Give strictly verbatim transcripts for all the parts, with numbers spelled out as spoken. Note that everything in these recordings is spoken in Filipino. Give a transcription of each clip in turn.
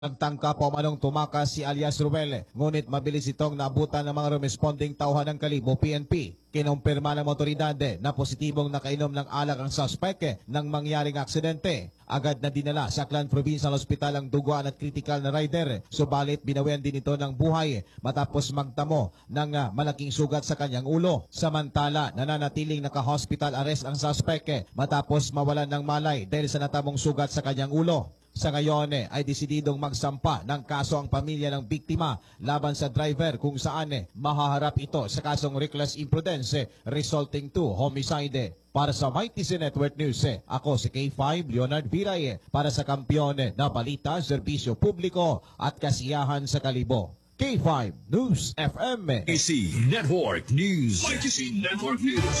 Nagtangka po manong tumakas si alias Ruel, ngunit mabilis itong naabutan ng mga responding tauhan ng Kalibo P N P. Kinumpirma ng otoridad na positibong nakainom ng alak ang suspect ng mangyaring aksidente. Agad na dinala sa Aklan Provincial Hospital ang duguan at critical na rider, subalit binawian din ito ng buhay matapos magtamo ng uh, malaking sugat sa kanyang ulo. Samantala, nananatiling naka-hospital arrest ang suspect matapos mawalan ng malay dahil sa natamong sugat sa kanyang ulo. Sa ngayon eh, ay desididong magsampa ng kaso ang pamilya ng biktima laban sa driver kung saan eh, mahaharap ito sa kasong reckless imprudence eh, resulting to homicide. Para sa Mighty C Network News, eh, ako si K five Leonard Viray eh, para sa kampiyon eh, na balita, serbisyo publiko at kasiyahan sa Kalibo. K five News F M. Mighty C Network News. Mighty C Network News.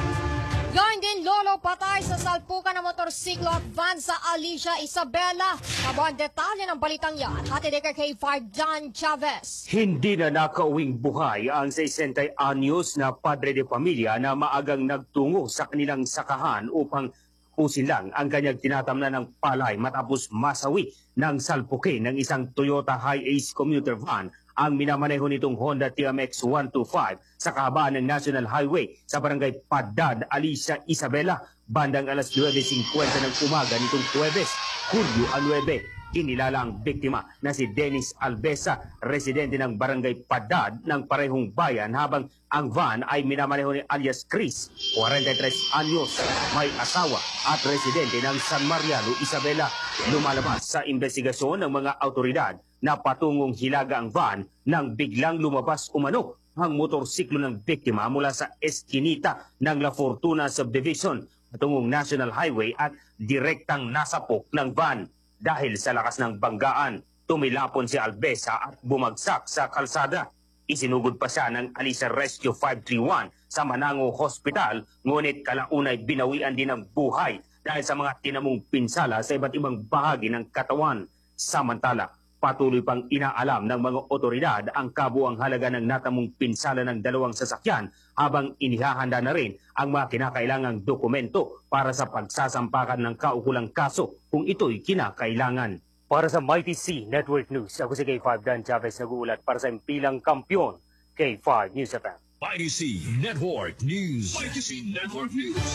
Yan din lolo patay sa salpukan ng motorsiklo at van sa Alicia Isabela. Kabuang detalye ng balitang yan, hatid kay K five John Chavez. Hindi na nakauwing buhay ang sesenta anyos na padre de pamilya na maagang nagtungo sa kanilang sakahan upang usilang ang kanyang tinatamnan ng palay matapos masawi ng salpukin ng isang Toyota Hi-Ace commuter van ang minamaneho nitong Honda T M X one twenty-five sa kahabaan ng National Highway sa barangay Padad, Alicia Isabela, bandang alas nuwebe singkwenta ng umaga nitong Huwebes, Hulyo nuwebe. Kinilala ang biktima na si Dennis Albesa, residente ng barangay Padad ng parehong bayan, habang ang van ay minamaneho ni alias Chris, forty-three anyos, may asawa at residente ng San Mariano, Isabela. Lumalabas sa investigasyon ng mga autoridad na patungong Hilaga ang van nang biglang lumabas umano ang motorsiklo ng biktima mula sa eskinita ng La Fortuna Subdivision patungong National Highway at direktang nasapok ng van. Dahil sa lakas ng banggaan, tumilapon si Albesa at bumagsak sa kalsada. Isinugod pa siya ng Alicia Rescue five three one sa Manango Hospital, ngunit kalaunay binawian din ng buhay dahil sa mga tinamong pinsala sa iba't ibang bahagi ng katawan. Samantala, patuloy pang inaalam ng mga otoridad ang kabuang halaga ng natamong pinsala ng dalawang sasakyan, habang inihahanda na rin ang mga kinakailangang dokumento para sa pagsasampakan ng kaukulang kaso kung ito'y kinakailangan. Para sa Mighty C Network News, ako si K five Dan Chavez, nag-uulat para sa impilang kampyon, K five News F M. Mighty C Network News. Mighty C Network News.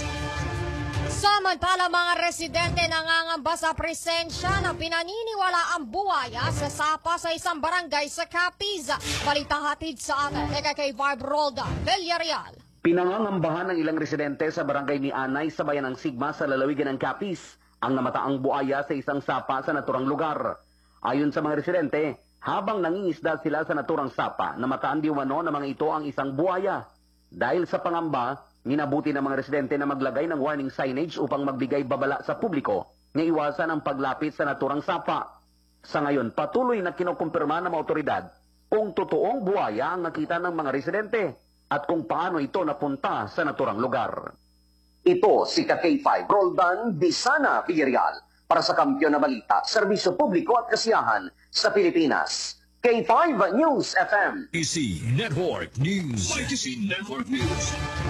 Samantala, mga residente nangangamba sa presensya ng pinaniniwala ang buwaya sa sapa sa isang barangay sa Capiz. Balita hatid sa atin kay K five Rolda Villarreal. Pinangangambahan ng ilang residente sa barangay ni Anay sa bayan ng Sigma sa lalawigan ng Capiz ang namataang buwaya sa isang sapa sa naturang lugar. Ayon sa mga residente, habang nangingisda sila sa naturang sapa, namataan di umano na mga ito ang isang buwaya. Dahil sa pangamba, minabuti ng mga residente na maglagay ng warning signage upang magbigay babala sa publiko na iwasan ang paglapit sa naturang sapa. Sa ngayon, patuloy na kinukumpirma ng mga otoridad kung totoong buwaya ang nakita ng mga residente at kung paano ito napunta sa naturang lugar. Ito si K five Roldan Bisana Villarreal para sa Kampiyon na Balita, Serbisyo Publiko at Kasiyahan sa Pilipinas. K five News F M. Mighty C Network News. Mighty C Network News.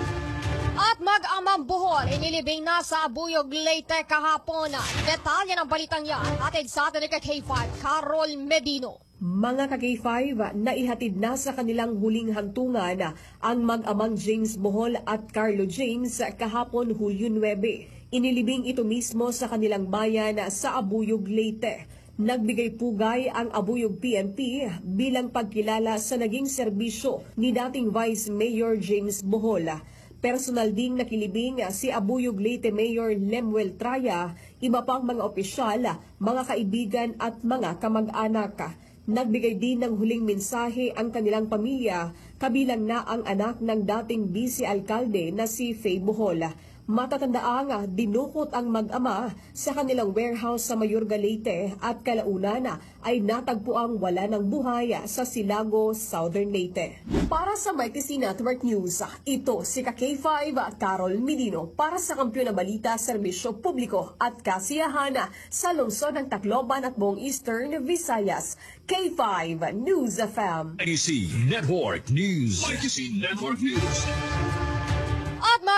At mag-amang buhol, inilibing na sa Abuyog, Leyte kahapon. Detalye ng balitang yan, hatid sa atin ni K five Carol Medino. Mga ka-K five, naihatid na sa kanilang huling hantungan ang mag-amang James Bohol at Carlo James kahapon Hulyo nuwebe. Inilibing ito mismo sa kanilang bayan sa Abuyog, Leyte. Nagbigay pugay ang Abuyog P N P bilang pagkilala sa naging serbisyo ni dating Vice Mayor James Bohol. Personal ding nakilibing si Abuyog Leyte Mayor Lemuel Traya, iba pang mga opisyal, mga kaibigan at mga kamag-anak. Nagbigay din ng huling mensahe ang kanilang pamilya, kabilang na ang anak ng dating Vice Alkalde na si Faye Bohol. Matatandaang dinukot ang mag-ama sa kanilang warehouse sa Mayorga, Leyte at kalaunan ay natagpuang wala ng buhay sa Silago, Southern Leyte. Para sa Mighty C Network News, ito si K five Carol Medino para sa Kampiyon na Balita, Serbisyo Publiko at Kasiyahan sa lungsod ng Tacloban at buong Eastern Visayas. K five News F M. Mighty C Network News. Mighty C Network News. At mga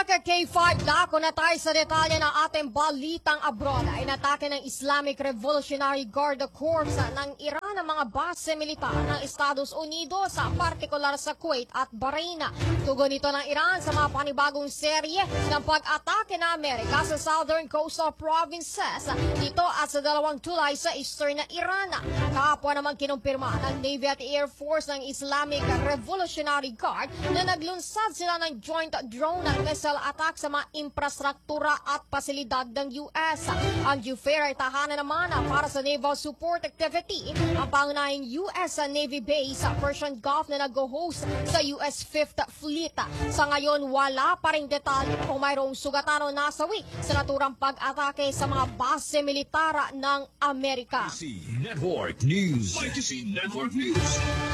Mga K five, dako na tayo sa detalye ng ating balitang abroad. Inatake ng Islamic Revolutionary Guard Corps ng Iran ang mga base militar ng Estados Unidos, sa partikular sa Kuwait at Bahrain. Tugon ito ng Iran sa mga panibagong serye ng pag-atake ng Amerika sa southern coastal provinces dito at sa dalawang tulay sa eastern na Iran. Kahapon naman kinumpirma ng Navy at Air Force ng Islamic Revolutionary Guard na naglunsad sila ng joint drone at missile attack sa mga infrastruktura at pasilidad ng U S. Ang Jufair ay tahanan naman para sa naval support activity ang pangunahing U S Navy base sa Persian Gulf na nag-host sa U S Fifth Fleet. Sa ngayon, wala pa ring detalye kung mayroong sugatan o nasawi sa naturang pag-atake sa mga base militar ng Amerika. Y T C Network News. Y T C Network News.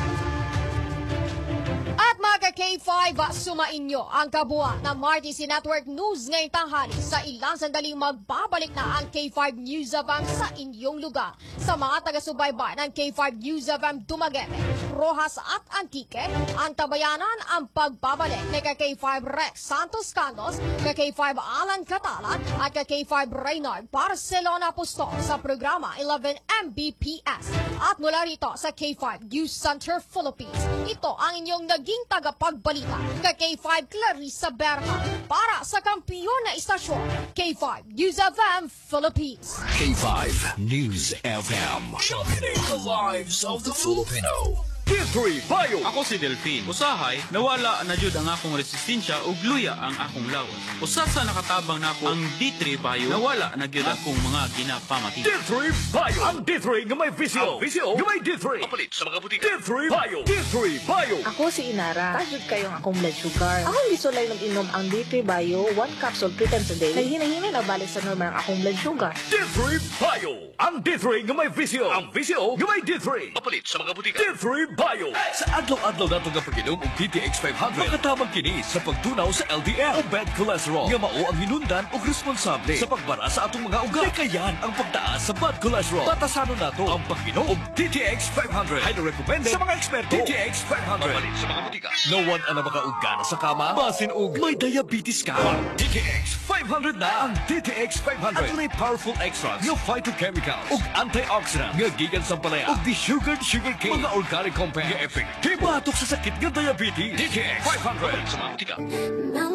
At mga K five, sumainyo ang kabuuan ng R T C Network News ngayong tanghali. Sa ilang sandaling magbabalik na ang K five News F M sa inyong lugar. Sa mga taga-subaybay ng K five News F M Dumaguete, Rojas at Antique, ang tabayanan ang pagbabalik ni K five Rex Santos Candos, K five Alan Catalan at K five Reynard Barcelona Apostol sa programa eleven M B P S. At mula rito sa K five News Center Philippines, ito ang inyong naging tagapagbalita kay K five Clarissa Berha para sa kampiyon na istasyon K five News F M Philippines. K five News F M. Championing the lives of the Filipino. D three Bio. Ako si Delphine. Usahay, nawala na jud ang akong resistensya ug luya ang akong lawas. Usa sa nakatabang nako ang D three Bio, nawala na gyud akong mga ginapamati. D three Bio. Ang D three nga may visio. Ang visio nga may D three. Kapalit sa mga butika. D three Bio. D three Bio. Ako si Inara. Tajud kayong akong blood sugar. Akong gisulay ng inom ang D three Bio, one capsule three times a day. Naghinahina na balik sa normal ang akong blood sugar. D three Bio. Ang D three nga may visio. Ang visio nga may D three. Kapalit sa mga butika. D three Bio. Sa adlaw-adlaw nato nga pag-inom og D T X five hundred, makatabang kini sa pagtunaw sa L D L o bad cholesterol nga mao ang hinundan og responsable sa pagbara sa atong mga ugat. Kayan ang pagtaas sa bad cholesterol. Batasanon nato ang pag-inom og D T X five hundred. Highly recommended sa mga eksperto. D T X five hundred. Mapalit sa mga butika. No one ang makaugana sa kama, basin og may diabetes ka. D T X five hundred na ang D T X five hundred. At may powerful extracts nga phytochemicals ug antioxidant nga gikan sa palaya ug de-sugared sugarcane, mga organic compounds nga effective batok sa sakit nga diabetes. D T X five hundred sa mga butika.